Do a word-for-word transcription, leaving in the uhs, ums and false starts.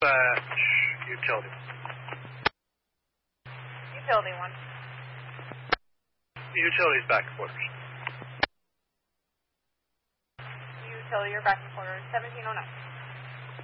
Dispatch, utility. Utility one. Utility's back in quarters. Utility, you're back in quarters. seventeen oh nine.